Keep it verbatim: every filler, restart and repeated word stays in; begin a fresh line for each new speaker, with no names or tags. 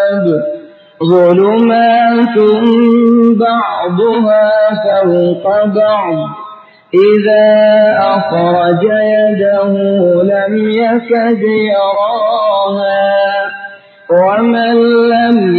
السحاب ظلمات بعضها فوق بعض إذا أخرج يده لم يكد يراها ومن لم